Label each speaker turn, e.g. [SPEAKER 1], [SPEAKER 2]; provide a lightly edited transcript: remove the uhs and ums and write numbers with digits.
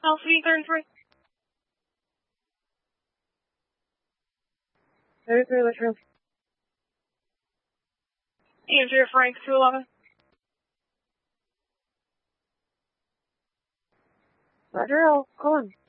[SPEAKER 1] LCD 33.
[SPEAKER 2] 33, which room?
[SPEAKER 1] Interior Frank 211.
[SPEAKER 2] Roger, I'll call him.